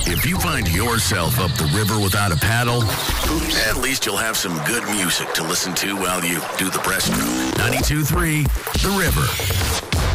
If you find yourself up the river without a paddle, at least you'll have some good music to listen to while you do the breaststroke. 92.3, The River.